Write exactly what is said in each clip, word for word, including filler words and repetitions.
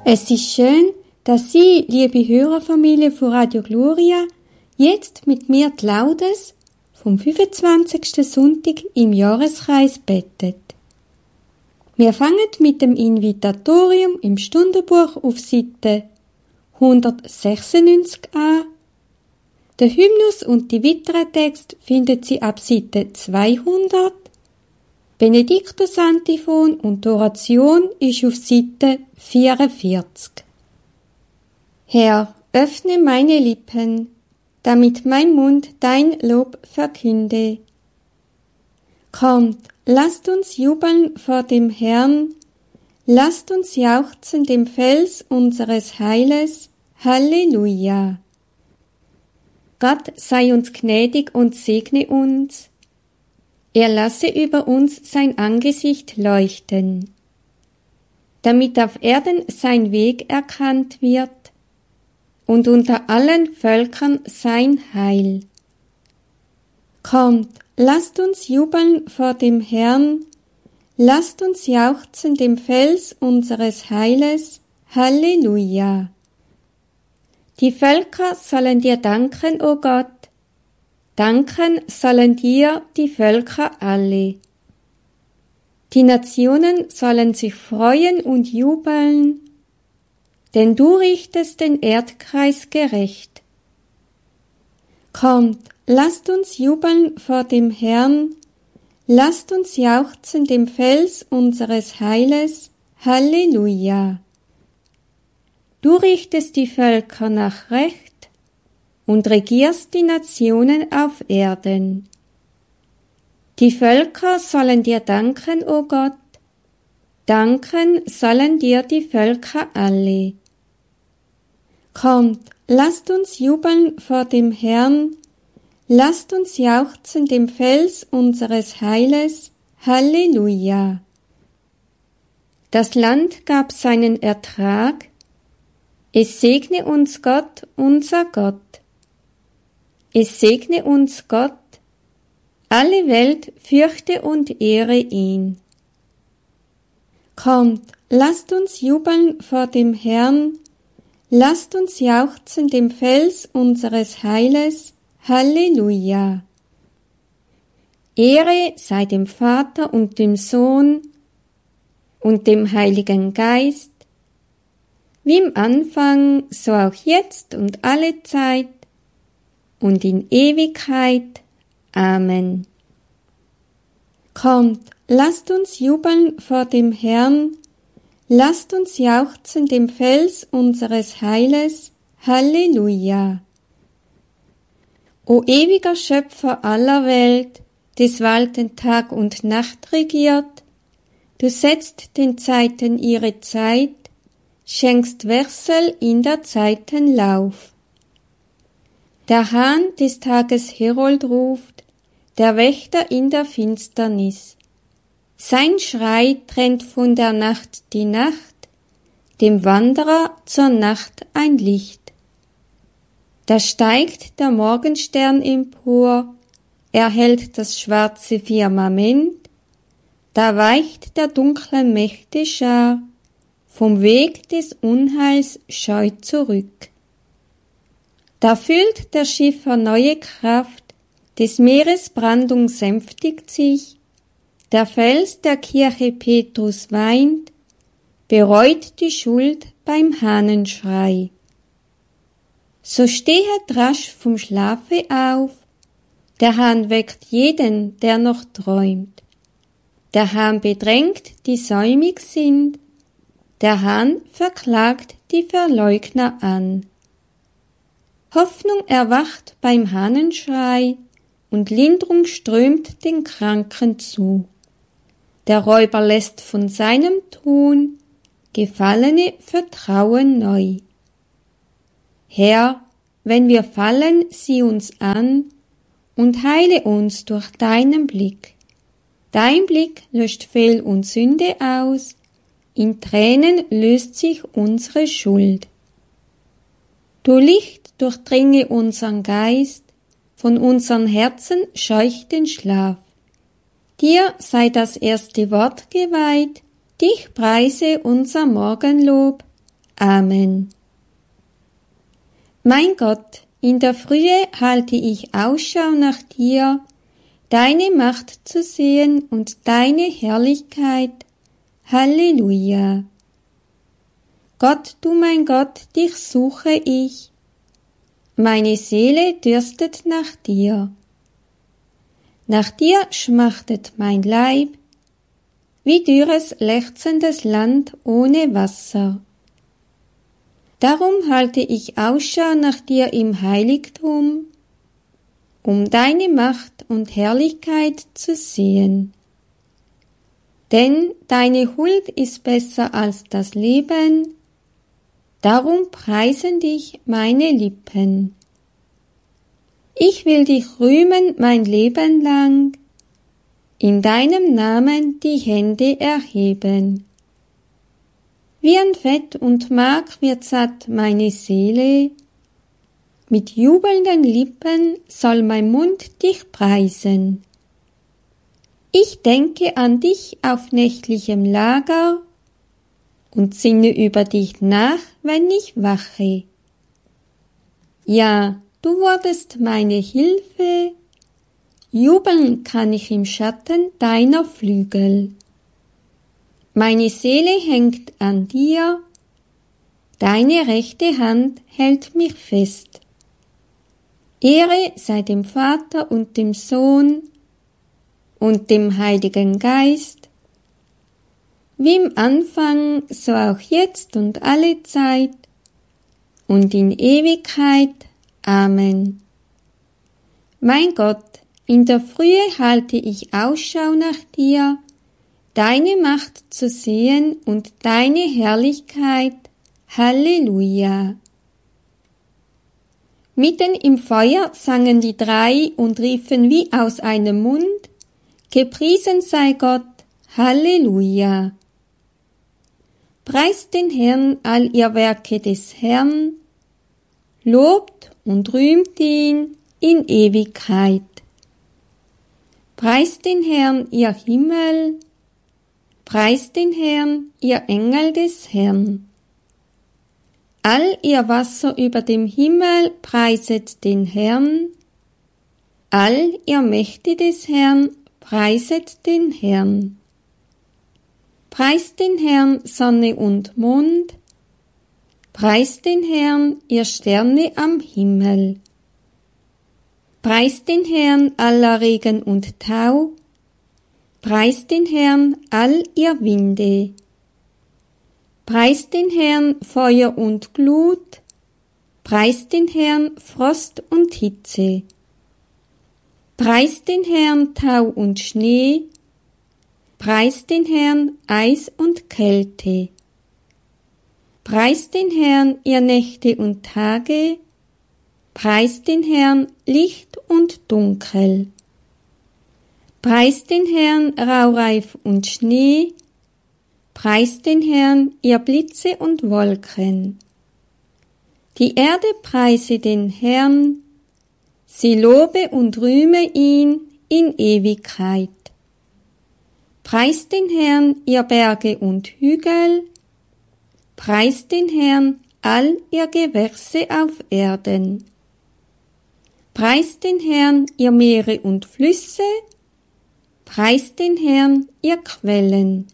Es ist schön, dass Sie, liebe Hörerfamilie von Radio Gloria, jetzt mit mir die Laudes vom fünfundzwanzigsten Sonntag im Jahreskreis betet. Wir fangen mit dem Invitatorium im Stundenbuch auf Seite hundertsechsundneunzig an. Den Hymnus und die weiteren Texte finden Sie ab Seite zweihundert. Benediktus Antiphon und die Oration ist auf Seite vierundvierzig. Herr, öffne meine Lippen, damit mein Mund dein Lob verkünde. Kommt, lasst uns jubeln vor dem Herrn, lasst uns jauchzen dem Fels unseres Heiles. Halleluja! Gott sei uns gnädig und segne uns. Er lasse über uns sein Angesicht leuchten, damit auf Erden sein Weg erkannt wird und unter allen Völkern sein Heil. Kommt, lasst uns jubeln vor dem Herrn, lasst uns jauchzen dem Fels unseres Heiles. Halleluja! Die Völker sollen dir danken, o Gott, danken sollen dir die Völker alle. Die Nationen sollen sich freuen und jubeln, denn du richtest den Erdkreis gerecht. Kommt, lasst uns jubeln vor dem Herrn, lasst uns jauchzen dem Fels unseres Heiles. Halleluja! Du richtest die Völker nach Recht und regierst die Nationen auf Erden. Die Völker sollen dir danken, o Gott, danken sollen dir die Völker alle. Kommt, lasst uns jubeln vor dem Herrn, lasst uns jauchzen dem Fels unseres Heiles. Halleluja! Das Land gab seinen Ertrag, es segne uns Gott, unser Gott. Es segne uns Gott, alle Welt fürchte und ehre ihn. Kommt, lasst uns jubeln vor dem Herrn, lasst uns jauchzen dem Fels unseres Heiles. Halleluja! Ehre sei dem Vater und dem Sohn und dem Heiligen Geist, wie im Anfang, so auch jetzt und alle Zeit und in Ewigkeit. Amen. Kommt, lasst uns jubeln vor dem Herrn, lasst uns jauchzen dem Fels unseres Heiles. Halleluja! O ewiger Schöpfer aller Welt, des Walten Tag und Nacht regiert, du setzt den Zeiten ihre Zeit, schenkst Wechsel in der Zeiten Lauf. Der Hahn des Tages Herold ruft, der Wächter in der Finsternis. Sein Schrei trennt von der Nacht die Nacht, dem Wanderer zur Nacht ein Licht. Da steigt der Morgenstern empor, erhellt das schwarze Firmament, da weicht der dunkle Mächte Schar vom Weg des Unheils scheu zurück. Da füllt der Schiffer neue Kraft, des Meeres Brandung sänftigt sich, der Fels der Kirche Petrus weint, bereut die Schuld beim Hahnenschrei. So stehet rasch vom Schlafe auf, der Hahn weckt jeden, der noch träumt. Der Hahn bedrängt, die säumig sind, der Hahn verklagt die Verleugner an. Hoffnung erwacht beim Hahnenschrei und Linderung strömt den Kranken zu. Der Räuber lässt von seinem Tun, Gefallene vertrauen neu. Herr, wenn wir fallen, sieh uns an und heile uns durch deinen Blick. Dein Blick löscht Fehl und Sünde aus, in Tränen löst sich unsere Schuld. Du Licht durchdringe unseren Geist, von unseren Herzen scheuch den Schlaf. Dir sei das erste Wort geweiht, dich preise unser Morgenlob. Amen. Mein Gott, in der Frühe halte ich Ausschau nach dir, deine Macht zu sehen und deine Herrlichkeit. Halleluja. Gott, du mein Gott, dich suche ich. Meine Seele dürstet nach dir. Nach dir schmachtet mein Leib, wie dürres, lechzendes Land ohne Wasser. Darum halte ich Ausschau nach dir im Heiligtum, um deine Macht und Herrlichkeit zu sehen. Denn deine Huld ist besser als das Leben, darum preisen dich meine Lippen. Ich will dich rühmen mein Leben lang, in deinem Namen die Hände erheben. Wie an Fett und Mark wird satt meine Seele, mit jubelnden Lippen soll mein Mund dich preisen. Ich denke an dich auf nächtlichem Lager und sinne über dich nach, wenn ich wache. Ja, du wurdest meine Hilfe, jubeln kann ich im Schatten deiner Flügel. Meine Seele hängt an dir, deine rechte Hand hält mich fest. Ehre sei dem Vater und dem Sohn und dem Heiligen Geist, wie im Anfang, so auch jetzt und alle Zeit und in Ewigkeit. Amen. Mein Gott, in der Frühe halte ich Ausschau nach dir, deine Macht zu sehen und deine Herrlichkeit. Halleluja. Mitten im Feuer sangen die drei und riefen wie aus einem Mund, gepriesen sei Gott, Halleluja. Preist den Herrn all ihr Werke des Herrn, lobt und rühmt ihn in Ewigkeit. Preist den Herrn, ihr Himmel, preist den Herrn, ihr Engel des Herrn. All ihr Wasser über dem Himmel preiset den Herrn, all ihr Mächte des Herrn preiset den Herrn. Preist den Herrn, Sonne und Mond, preist den Herrn, ihr Sterne am Himmel. Preist den Herrn, aller Regen und Tau, preist den Herrn, all ihr Winde. Preist den Herrn, Feuer und Glut, preist den Herrn, Frost und Hitze. Preist den Herrn, Tau und Schnee, preist den Herrn, Eis und Kälte. Preist den Herrn, ihr Nächte und Tage, preist den Herrn, Licht und Dunkel. Preist den Herrn, Raureif und Schnee, preist den Herrn, ihr Blitze und Wolken. Die Erde preise den Herrn, sie lobe und rühme ihn in Ewigkeit. Preist den Herrn, ihr Berge und Hügel, preist den Herrn, all ihr Gewächse auf Erden. Preist den Herrn, ihr Meere und Flüsse, preist den Herrn, ihr Quellen.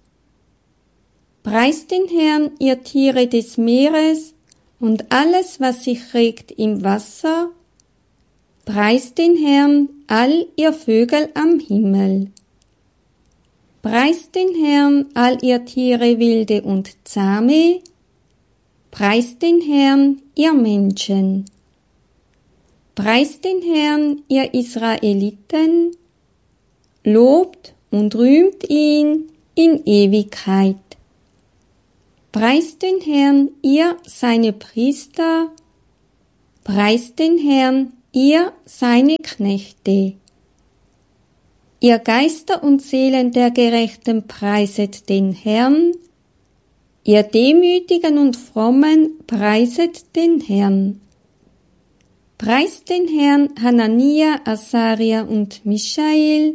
Preist den Herrn, ihr Tiere des Meeres und alles, was sich regt im Wasser, preist den Herrn, all ihr Vögel am Himmel. Preist den Herrn, all ihr Tiere wilde und zahme, preist den Herrn, ihr Menschen. Preist den Herrn, ihr Israeliten, lobt und rühmt ihn in Ewigkeit. Preist den Herrn, ihr seine Priester, preist den Herrn, ihr seine Knechte. Ihr Geister und Seelen der Gerechten preiset den Herrn, ihr Demütigen und Frommen preiset den Herrn. Preist den Herrn, Hanania, Asaria und Michael,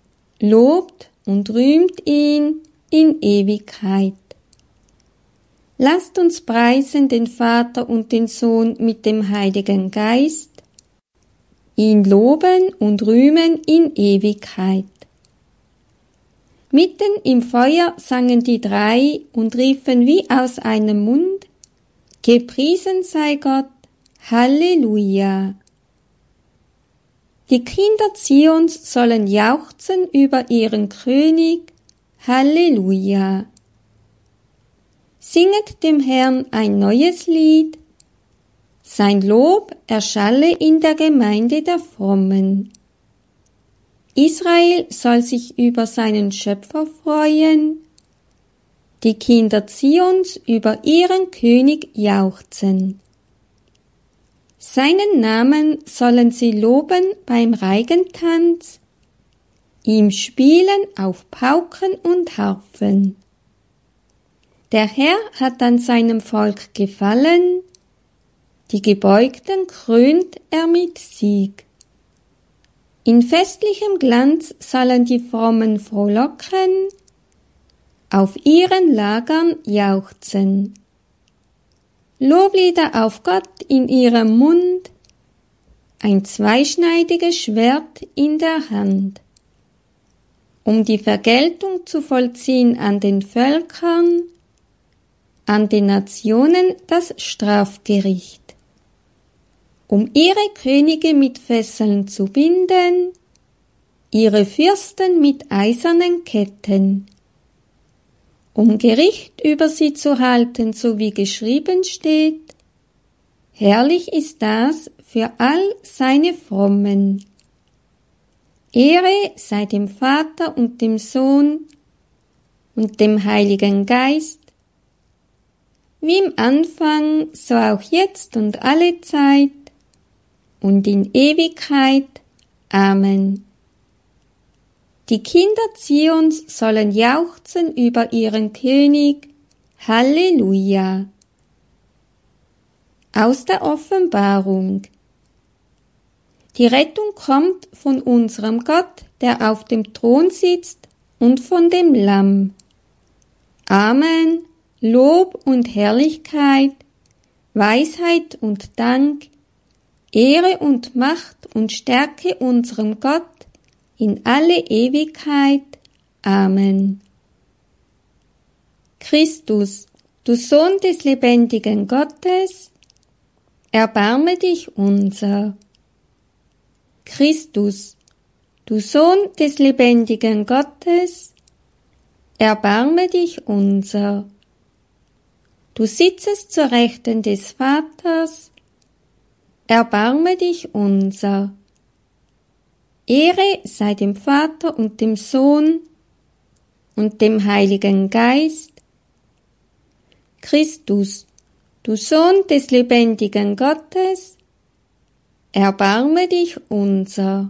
lobt und rühmt ihn in Ewigkeit. Lasst uns preisen den Vater und den Sohn mit dem Heiligen Geist, ihn loben und rühmen in Ewigkeit. Mitten im Feuer sangen die drei und riefen wie aus einem Mund: Gepriesen sei Gott, Halleluja! Die Kinder Zions sollen jauchzen über ihren König, Halleluja! Singet dem Herrn ein neues Lied, sein Lob erschalle in der Gemeinde der Frommen. Israel soll sich über seinen Schöpfer freuen, die Kinder Zions über ihren König jauchzen. Seinen Namen sollen sie loben beim Reigentanz, ihm spielen auf Pauken und Harfen. Der Herr hat an seinem Volk gefallen, die Gebeugten krönt er mit Sieg. In festlichem Glanz sollen die Frommen frohlocken, auf ihren Lagern jauchzen. Loblieder auf Gott in ihrem Mund, ein zweischneidiges Schwert in der Hand, um die Vergeltung zu vollziehen an den Völkern, an den Nationen das Strafgericht, um ihre Könige mit Fesseln zu binden, ihre Fürsten mit eisernen Ketten, um Gericht über sie zu halten, so wie geschrieben steht: Herrlich ist das für all seine Frommen. Ehre sei dem Vater und dem Sohn und dem Heiligen Geist, wie im Anfang, so auch jetzt und alle Zeit und in Ewigkeit. Amen. Die Kinder Zions sollen jauchzen über ihren König. Halleluja. Aus der Offenbarung. Die Rettung kommt von unserem Gott, der auf dem Thron sitzt, und von dem Lamm. Amen. Lob und Herrlichkeit, Weisheit und Dank, Ehre und Macht und Stärke unserem Gott in alle Ewigkeit. Amen. Christus, du Sohn des lebendigen Gottes, erbarme dich unser. Christus, du Sohn des lebendigen Gottes, erbarme dich unser. Du sitzest zur Rechten des Vaters, erbarme dich unser. Ehre sei dem Vater und dem Sohn und dem Heiligen Geist. Christus, du Sohn des lebendigen Gottes, erbarme dich unser.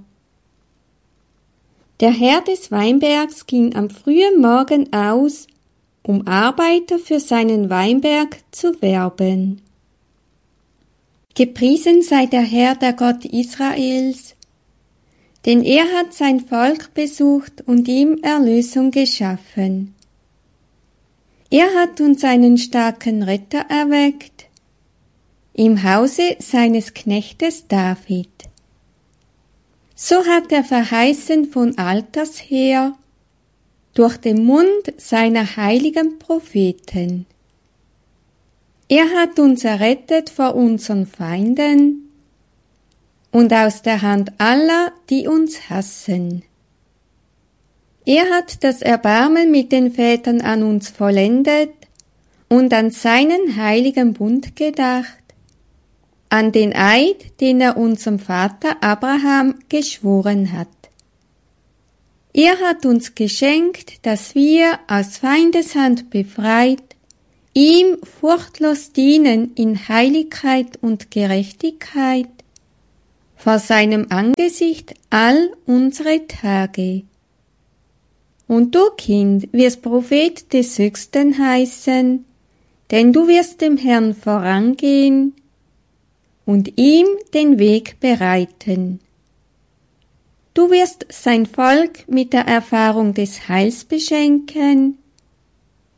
Der Herr des Weinbergs ging am frühen Morgen aus, um Arbeiter für seinen Weinberg zu werben. Gepriesen sei der Herr, der Gott Israels, denn er hat sein Volk besucht und ihm Erlösung geschaffen. Er hat uns einen starken Retter erweckt, im Hause seines Knechtes David. So hat er verheißen von alters her, durch den Mund seiner heiligen Propheten. Er hat uns errettet vor unseren Feinden und aus der Hand aller, die uns hassen. Er hat das Erbarmen mit den Vätern an uns vollendet und an seinen heiligen Bund gedacht, an den Eid, den er unserem Vater Abraham geschworen hat. Er hat uns geschenkt, dass wir aus Feindeshand befreit, ihm furchtlos dienen in Heiligkeit und Gerechtigkeit, vor seinem Angesicht all unsere Tage. Und du, Kind, wirst Prophet des Höchsten heißen, denn du wirst dem Herrn vorangehen und ihm den Weg bereiten. Du wirst sein Volk mit der Erfahrung des Heils beschenken,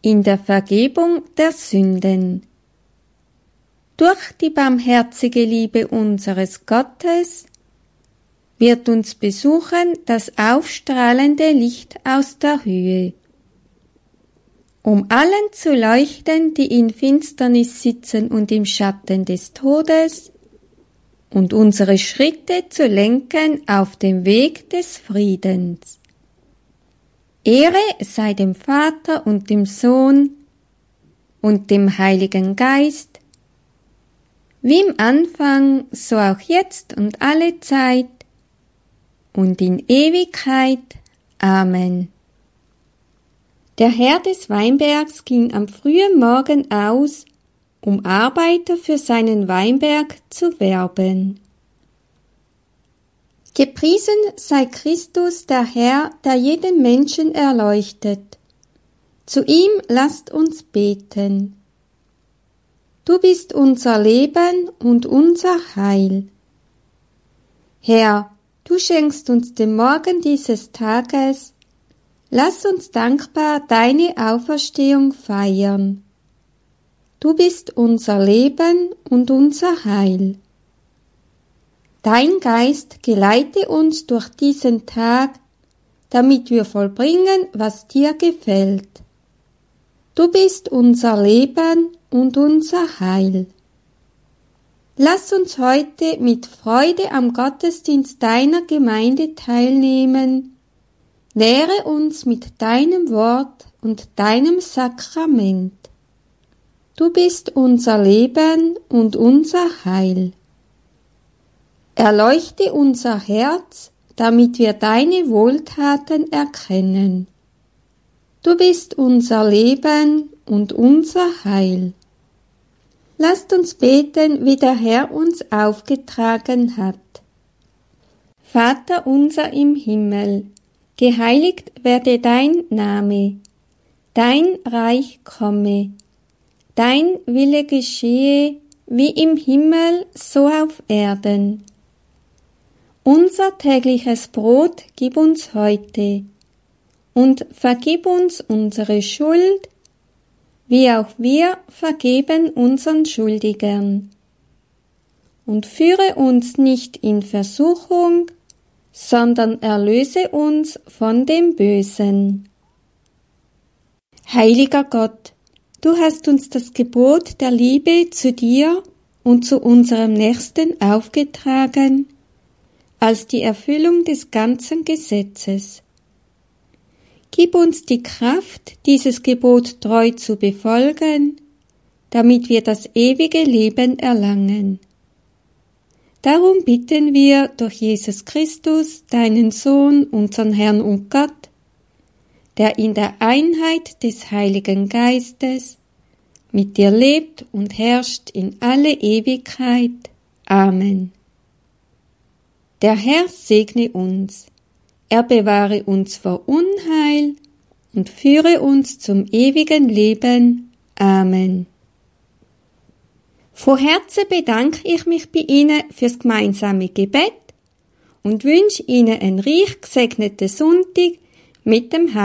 in der Vergebung der Sünden. Durch die barmherzige Liebe unseres Gottes wird uns besuchen das aufstrahlende Licht aus der Höhe, um allen zu leuchten, die in Finsternis sitzen und im Schatten des Todes, und unsere Schritte zu lenken auf dem Weg des Friedens. Ehre sei dem Vater und dem Sohn und dem Heiligen Geist, wie im Anfang, so auch jetzt und alle Zeit und in Ewigkeit. Amen. Der Herr des Weinbergs ging am frühen Morgen aus, um Arbeiter für seinen Weinberg zu werben. Gepriesen sei Christus, der Herr, der jeden Menschen erleuchtet. Zu ihm lasst uns beten. Du bist unser Leben und unser Heil. Herr, du schenkst uns den Morgen dieses Tages. Lass uns dankbar deine Auferstehung feiern. Du bist unser Leben und unser Heil. Dein Geist geleite uns durch diesen Tag, damit wir vollbringen, was dir gefällt. Du bist unser Leben und unser Heil. Lass uns heute mit Freude am Gottesdienst deiner Gemeinde teilnehmen. Lehre uns mit deinem Wort und deinem Sakrament. Du bist unser Leben und unser Heil. Erleuchte unser Herz, damit wir deine Wohltaten erkennen. Du bist unser Leben und unser Heil. Lasst uns beten, wie der Herr uns aufgetragen hat. Vater unser im Himmel, geheiligt werde dein Name, dein Reich komme, dein Wille geschehe, wie im Himmel, so auf Erden. Unser tägliches Brot gib uns heute und vergib uns unsere Schuld, wie auch wir vergeben unseren Schuldigern. Und führe uns nicht in Versuchung, sondern erlöse uns von dem Bösen. Heiliger Gott, du hast uns das Gebot der Liebe zu dir und zu unserem Nächsten aufgetragen, als die Erfüllung des ganzen Gesetzes. Gib uns die Kraft, dieses Gebot treu zu befolgen, damit wir das ewige Leben erlangen. Darum bitten wir durch Jesus Christus, deinen Sohn, unseren Herrn und Gott, der in der Einheit des Heiligen Geistes mit dir lebt und herrscht in alle Ewigkeit. Amen. Der Herr segne uns, er bewahre uns vor Unheil und führe uns zum ewigen Leben. Amen. Von Herzen bedanke ich mich bei Ihnen fürs gemeinsame Gebet und wünsche Ihnen einen reich gesegneten Sonntag mit dem Heiligen